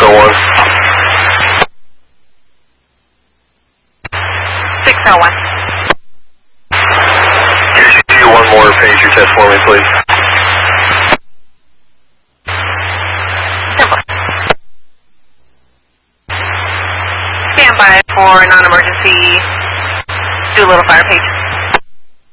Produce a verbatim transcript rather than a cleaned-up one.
oh one. six oh one. Could you do one more pager test for me, please? Stand by for non-emergency. Do a little fire page